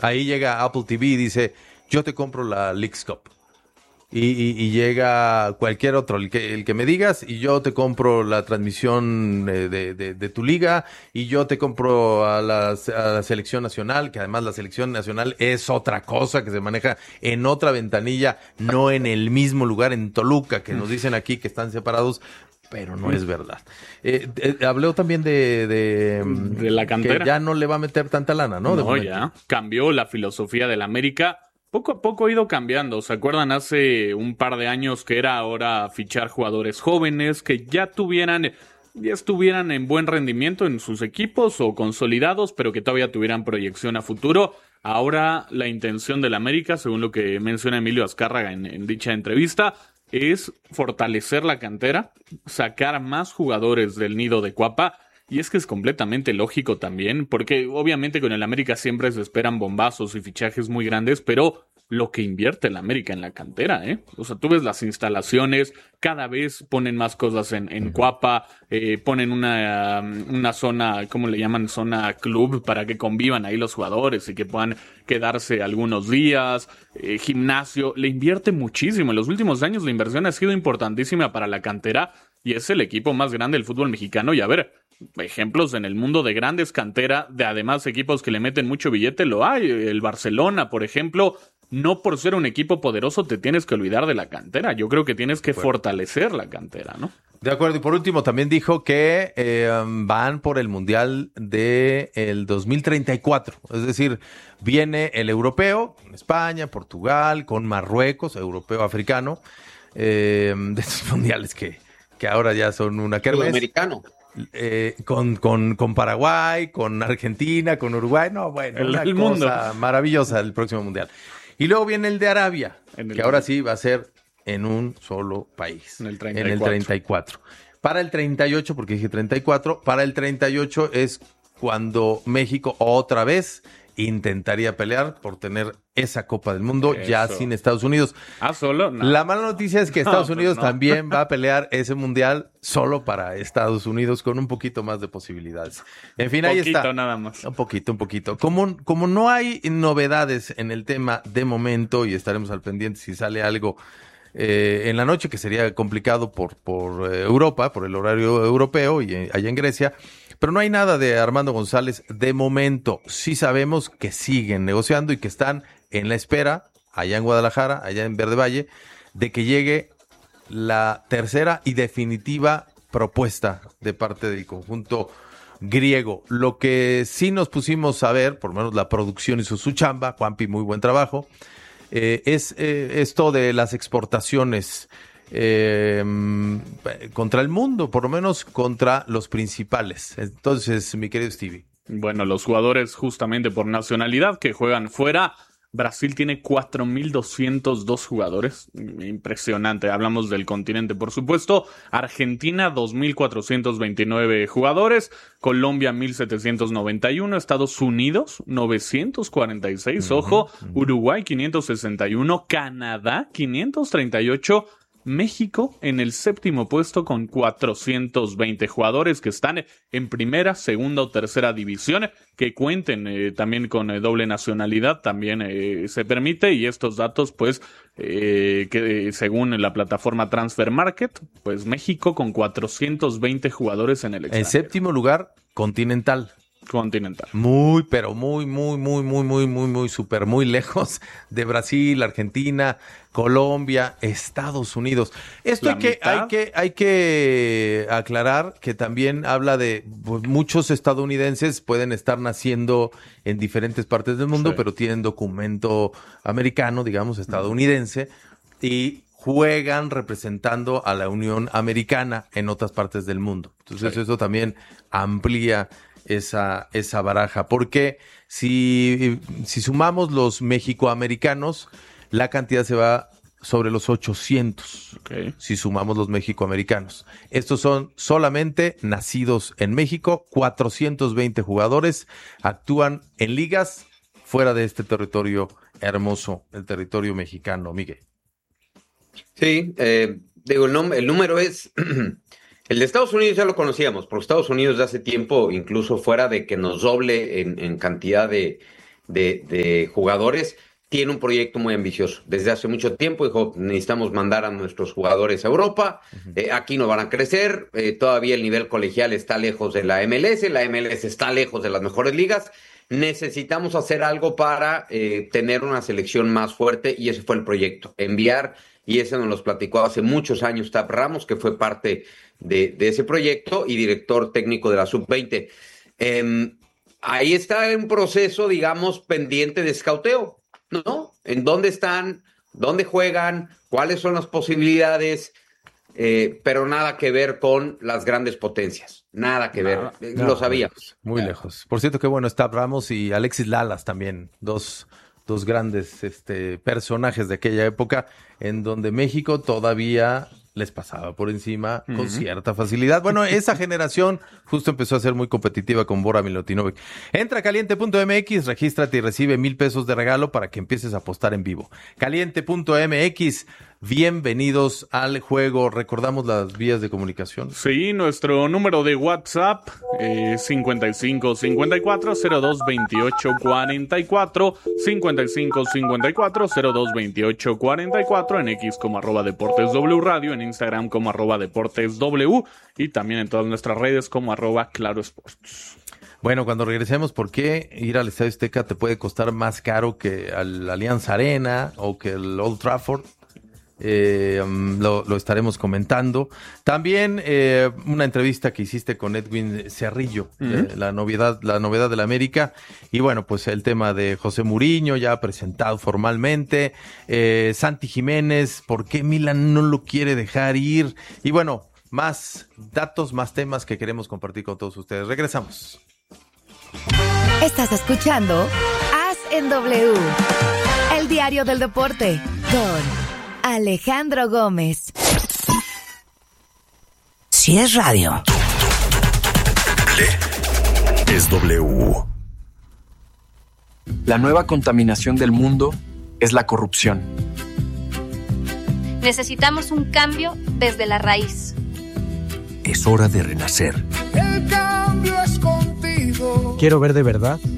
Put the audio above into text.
Ahí llega Apple TV y dice, yo te compro la Leagues Cup. Y llega cualquier otro, el que me digas, y yo te compro la transmisión de tu liga, y yo te compro a la selección nacional, que además la selección nacional es otra cosa que se maneja en otra ventanilla, no en el mismo lugar, en Toluca, que nos dicen aquí que están separados, pero no es verdad. Habló también de la cantera. Que ya no le va a meter tanta lana, ¿no? No, ya cambió la filosofía del América. Poco a poco ha ido cambiando. ¿Se acuerdan hace un par de años que era ahora fichar jugadores jóvenes que ya estuvieran en buen rendimiento en sus equipos o consolidados, pero que todavía tuvieran proyección a futuro? Ahora la intención del América, según lo que menciona Emilio Azcárraga en dicha entrevista, es fortalecer la cantera, sacar más jugadores del nido de Cuapa. Y es que es completamente lógico también, porque obviamente con el América siempre se esperan bombazos y fichajes muy grandes, pero lo que invierte el América en la cantera, ¿eh? O sea, tú ves las instalaciones, cada vez ponen más cosas en Cuapa, ponen una zona, ¿cómo le llaman? Zona club, para que convivan ahí los jugadores y que puedan quedarse algunos días, gimnasio, le invierte muchísimo. En los últimos años la inversión ha sido importantísima para la cantera y es el equipo más grande del fútbol mexicano. Y a ver, ejemplos en el mundo de grandes canteras, de además equipos que le meten mucho billete, lo hay. El Barcelona, por ejemplo, no por ser un equipo poderoso te tienes que olvidar de la cantera. Yo creo que tienes que fortalecer la cantera, ¿no? De acuerdo, y por último también dijo que van por el Mundial del 2034, es decir, viene el europeo, con España, Portugal, con Marruecos, europeo africano, de estos mundiales que ahora ya son una kermés. Sudamericano. Con Paraguay, con Argentina, con Uruguay, no, bueno, una cosa mundo maravillosa el próximo mundial. Y luego viene el de Arabia, que ahora sí va a ser en un solo país, en el 34. Para el 38, porque dije 34, para el 38 es cuando México otra vez intentaría pelear por tener esa Copa del Mundo. Eso. Ya sin Estados Unidos. ¿Solo? No. La mala noticia es que Estados Unidos también va a pelear ese mundial solo para Estados Unidos con un poquito más de posibilidades. En fin, ahí está. Nada más. Un poquito. Como no hay novedades en el tema de momento y estaremos al pendiente si sale algo en la noche, que sería complicado por Europa, por el horario europeo y allá en Grecia. Pero no hay nada de Armando González de momento. Sí sabemos que siguen negociando y que están en la espera, allá en Guadalajara, allá en Verde Valle, de que llegue la tercera y definitiva propuesta de parte del conjunto griego. Lo que sí nos pusimos a ver, por lo menos la producción hizo su chamba, Juanpi, muy buen trabajo, es esto de las exportaciones contra el mundo, por lo menos contra los principales. Entonces, mi querido Stevie. Bueno, los jugadores justamente por nacionalidad que juegan fuera, Brasil tiene 4.202 jugadores, impresionante, hablamos del continente por supuesto. Argentina 2.429 jugadores, Colombia 1.791, Estados Unidos 946, ojo, Uruguay 561, Canadá 538, México en el séptimo puesto con 420 jugadores que están en primera, segunda o tercera división, que cuenten también con doble nacionalidad, también se permite, y estos datos pues que según la plataforma Transfer Market, pues México con 420 jugadores en el extranjero. En séptimo lugar, continental. Muy, pero muy súper, muy lejos de Brasil, Argentina, Colombia, Estados Unidos. Esto hay que aclarar que también habla de pues, muchos estadounidenses pueden estar naciendo en diferentes partes del mundo, sí, pero tienen documento americano, digamos, estadounidense, y juegan representando a la Unión Americana en otras partes del mundo. Entonces sí, eso también amplía esa baraja, porque si sumamos los mexicoamericanos, la cantidad se va sobre los 800, si sumamos los mexicoamericanos. Estos son solamente nacidos en México, 420 jugadores actúan en ligas fuera de este territorio hermoso, el territorio mexicano, Miguel. Sí, digo, el número es... El de Estados Unidos ya lo conocíamos, porque Estados Unidos de hace tiempo, incluso fuera de que nos doble en cantidad de de jugadores, tiene un proyecto muy ambicioso. Desde hace mucho tiempo dijo, necesitamos mandar a nuestros jugadores a Europa, aquí no van a crecer, todavía el nivel colegial está lejos de la MLS está lejos de las mejores ligas, necesitamos hacer algo para tener una selección más fuerte, y ese fue el proyecto, enviar, y ese nos los platicó hace muchos años Tab Ramos, que fue parte de ese proyecto y director técnico de la Sub-20. Ahí está un proceso, digamos, pendiente de escauteo, ¿no? ¿En dónde están? ¿Dónde juegan? ¿Cuáles son las posibilidades? Pero nada que ver con las grandes potencias. Nada que ver. Lo sabíamos. Muy lejos. Por cierto, qué bueno está Ramos y Alexis Lalas también. Dos grandes personajes de aquella época en donde México todavía les pasaba por encima con cierta facilidad. Bueno, esa generación justo empezó a ser muy competitiva con Bora Milutinovic. Entra a caliente.mx, regístrate y recibe $1,000 de regalo para que empieces a apostar en vivo. Caliente.mx, bienvenidos al juego. ¿Recordamos las vías de comunicación? Sí, nuestro número de WhatsApp 55 54 02 28 44, 55 54 02 28 44, en X como @DeportesW Radio, en Instagram como @DeportesW y también en todas nuestras redes como @ClaroSports. Bueno, cuando regresemos, ¿por qué ir al Estadio Azteca te puede costar más caro que al Allianz Arena o que el Old Trafford? Lo estaremos comentando. También una entrevista que hiciste con Edwin Cerrillo, la novedad de la América, y bueno, pues el tema de José Mourinho ya presentado formalmente, Santi Jiménez, ¿por qué Milan no lo quiere dejar ir? Y bueno, más datos, más temas que queremos compartir con todos ustedes. Regresamos. Estás escuchando As en W, el diario del deporte con Alejandro Gómez. Si es radio, es W. La nueva contaminación del mundo es la corrupción. Necesitamos un cambio desde la raíz. Es hora de renacer. El cambio es contigo. Quiero ver de verdad